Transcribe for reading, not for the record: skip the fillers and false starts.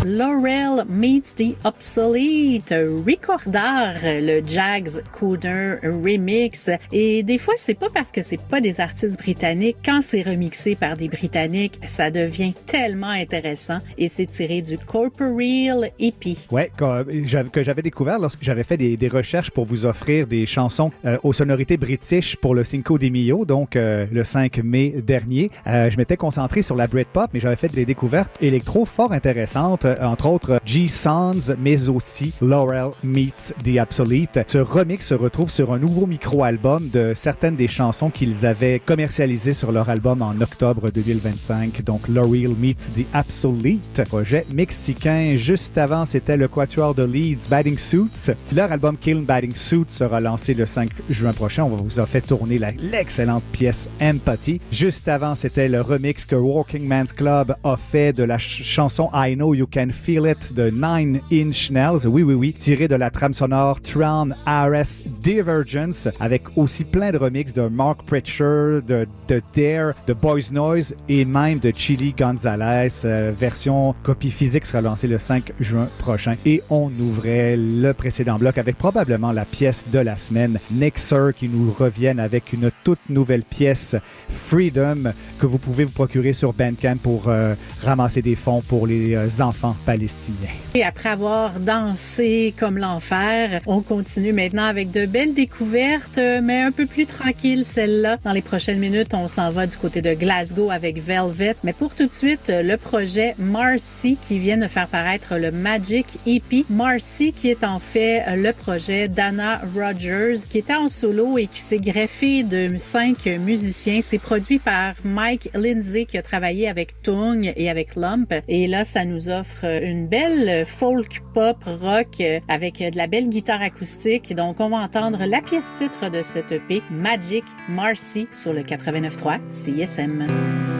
Laurel meets the obsolete, Recordar, le Jags Cooner remix. Et des fois, c'est pas parce que c'est pas des artistes britanniques. Quand c'est remixé par des Britanniques, ça devient tellement intéressant. Et c'est tiré du Corporeal EP. Ouais, que j'avais découvert lorsque j'avais fait des recherches pour vous offrir des chansons aux sonorités british pour le Cinco de Mayo, donc le 5 mai dernier. Je m'étais concentré sur la Britpop, mais j'avais fait des découvertes électro fort intéressantes, entre autres G-Sons, mais aussi Laurel Meets the Obsolete. Ce remix se retrouve sur un nouveau micro-album de certaines des chansons qu'ils avaient commercialisées sur leur album en octobre 2025. Donc Laurel Meets the Obsolete, projet mexicain. Juste avant, c'était le quatuor de Leeds, Bathing Suits. Leur album Kiln Bathing Suits sera lancé le 5 juin prochain. On vous a fait tourner l'excellente pièce Empathy. Juste avant, c'était le remix que Working Man's Club a fait de la chanson I Know You Can Feel It de Nine Inch Nails. Oui, tiré de la trame sonore Tron RS Divergence, avec aussi plein de remixes de Mark Pritchard, de Dare, de Boys Noise et même de Chili Gonzalez. Version copie physique sera lancée le 5 juin prochain. Et on ouvrait le précédent bloc avec probablement la pièce de la semaine, Nexer, qui nous reviennent avec une toute nouvelle pièce, Freedom, que vous pouvez vous procurer sur Bandcamp pour ramasser des fonds pour les enfants palestiniens. Et après avoir dansé comme l'enfer, on continue maintenant avec de belles découvertes, mais un peu plus tranquilles, celle-là. Dans les prochaines minutes, on s'en va du côté de Glasgow avec Velvet. Mais pour tout de suite, le projet Marcy qui vient de faire paraître le Magic EP. Marcy qui est en fait le projet d'Anna Rogers qui était en solo et qui s'est greffé de 5 musiciens. C'est produit par Mike Lindsay qui a travaillé avec Tung et avec Lump. Et là, ça nous offre une belle folk pop rock avec de la belle guitare acoustique. Donc, on va entendre la pièce titre de cette EP, Magic Marcy, sur le 89.3 CISM.